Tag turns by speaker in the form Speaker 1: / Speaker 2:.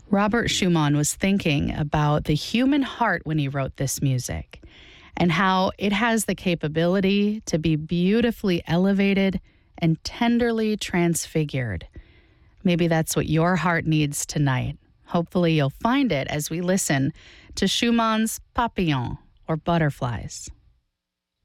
Speaker 1: Robert Schumann was thinking about the human heart when he wrote this music and how it has the capability to be beautifully elevated and tenderly transfigured. Maybe that's what your heart needs tonight. Hopefully you'll find it as we listen to Schumann's Papillons, or Butterflies.